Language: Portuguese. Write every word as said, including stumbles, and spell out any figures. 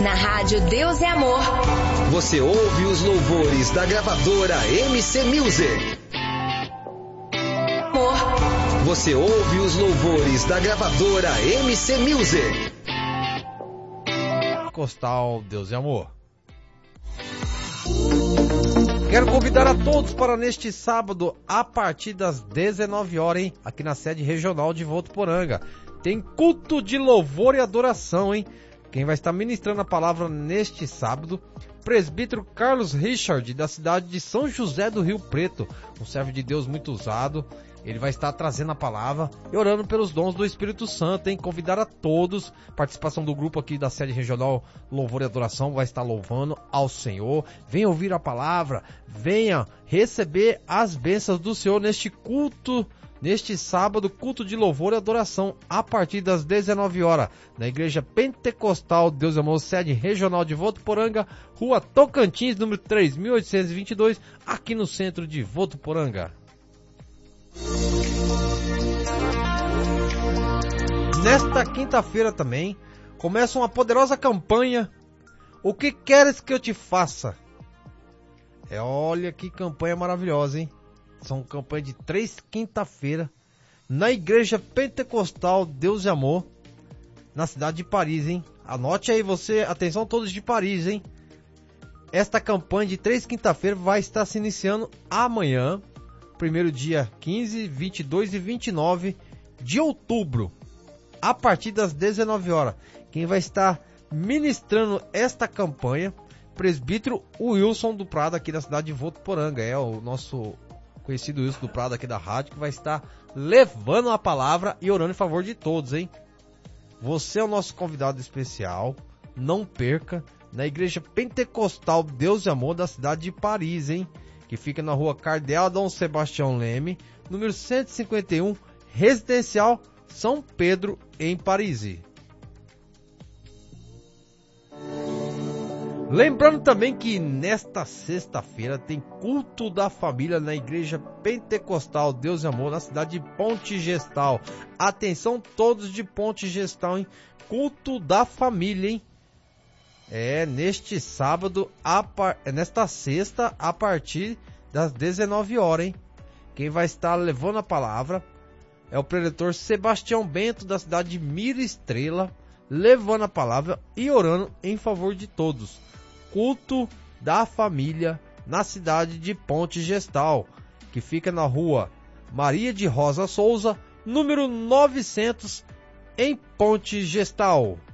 Na rádio Deus é Amor. Você ouve os louvores da gravadora M C Music. Amor. Você ouve os louvores da gravadora M C Music. Costal Deus é Amor. Quero convidar a todos para neste sábado, a partir das dezenove horas, hein? Aqui na sede regional de Votuporanga. Tem culto de louvor e adoração, hein? Quem vai estar ministrando a palavra neste sábado, presbítero Carlos Richard, da cidade de São José do Rio Preto. Um servo de Deus muito usado. Ele vai estar trazendo a palavra e orando pelos dons do Espírito Santo, hein? Convidar a todos, participação do grupo aqui da sede regional Louvor e Adoração, vai estar louvando ao Senhor. Venha ouvir a palavra, venha receber as bênçãos do Senhor neste culto, neste sábado, culto de louvor e adoração, a partir das dezenove horas, na Igreja Pentecostal Deus é Amor, sede regional de Votuporanga, Rua Tocantins, número três mil oitocentos e vinte e dois, aqui no centro de Votuporanga. Nesta quinta-feira também começa uma poderosa campanha. O que queres que eu te faça? É, olha que campanha maravilhosa, hein? São campanha de três quinta-feira na Igreja Pentecostal Deus e Amor, na cidade de Paris, hein? Anote aí você, atenção todos de Paris, hein? Esta campanha de três quinta-feira vai estar se iniciando amanhã, primeiro dia quinze, vinte e dois e vinte e nove de outubro, a partir das dezenove horas. Quem vai estar ministrando esta campanha, presbítero Wilson do Prado, aqui da cidade de Votuporanga. É o nosso conhecido Wilson do Prado aqui da rádio, que vai estar levando a palavra e orando em favor de todos, hein? Você é o nosso convidado especial, não perca, na Igreja Pentecostal Deus e Amor da cidade de Paris, hein? Que fica na rua Cardeal Dom Sebastião Leme, número cento e cinquenta e um, Residencial São Pedro, em Paris. Lembrando também que nesta sexta-feira tem culto da família na Igreja Pentecostal Deus e Amor, na cidade de Ponte Gestal. Atenção todos de Ponte Gestal, hein? Culto da família, hein? É neste sábado, a par... é nesta sexta, a partir das dezenove horas, hein? Quem vai estar levando a palavra é o preletor Sebastião Bento, da cidade de Mira Estrela, levando a palavra e orando em favor de todos. Culto da família na cidade de Ponte Gestal, que fica na rua Maria de Rosa Souza, número novecentos, em Ponte Gestal.